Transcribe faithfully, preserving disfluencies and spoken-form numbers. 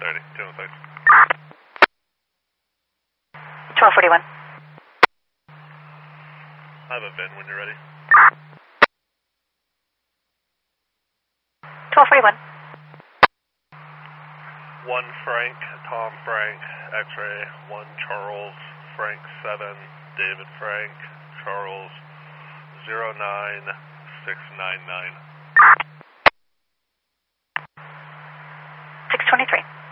thirty, two one six. twelve forty-one. I have a V I N when you're ready. twelve forty-one. one Frank, Tom Frank, X-ray, one Charles, Frank seven, David Frank, Charles, zero nine six nine nine. six twenty-three.